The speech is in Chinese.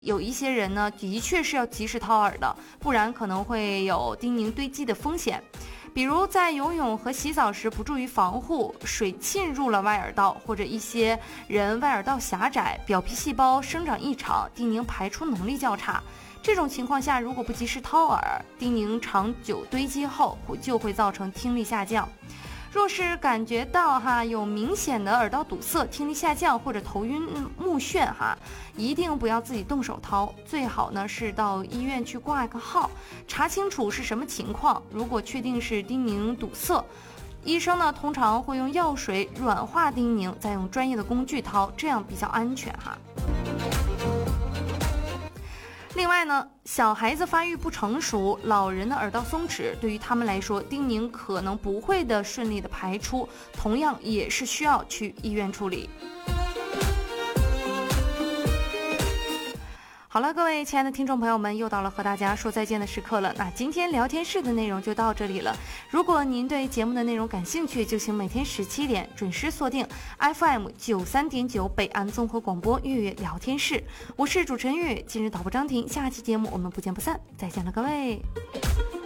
有一些人呢，的确是要及时掏耳的，不然可能会有叮咛堆积的风险。比如在游泳和洗澡时不注意防护，水浸入了外耳道，或者一些人外耳道狭窄，表皮细胞生长异常，叮咛排出能力较差。这种情况下，如果不及时掏耳，叮咛长久堆积后就会造成听力下降。若是感觉到有明显的耳道堵塞、听力下降或者头晕目眩一定不要自己动手掏，最好呢是到医院去挂个号，查清楚是什么情况。如果确定是叮咛堵塞，医生呢通常会用药水软化叮咛，再用专业的工具掏，这样比较安全另外呢，小孩子发育不成熟，老人的耳道松弛，对于他们来说，叮咛可能不会的顺利的排出，同样也是需要去医院处理。好了，各位亲爱的听众朋友们，又到了和大家说再见的时刻了。那今天聊天室的内容就到这里了。如果您对节目的内容感兴趣，就请每天17点准时锁定 FM 93.9北安综合广播月月聊天室。我是主持人月月，今日导播张婷，下期节目我们不见不散。再见了，各位。